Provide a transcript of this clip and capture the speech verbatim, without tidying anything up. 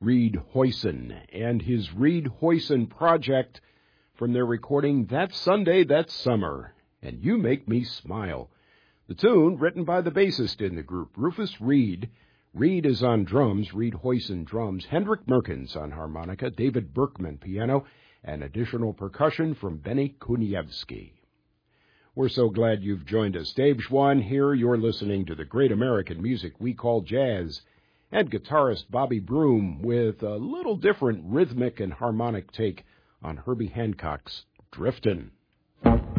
Reed Hoyson and his Reed Hoyson Project from their recording That Sunday, That Summer, and You Make Me Smile. The tune, written by the bassist in the group, Rufus Reed. Reed is on drums, Reed Hoyson drums, Hendrik Merkens on harmonica, David Berkman piano, and additional percussion from Benny Kunievsky. We're so glad you've joined us. Dave Schwann here. You're listening to the great American music we call jazz, and guitarist Bobby Broom with a little different rhythmic and harmonic take on Herbie Hancock's Driftin'.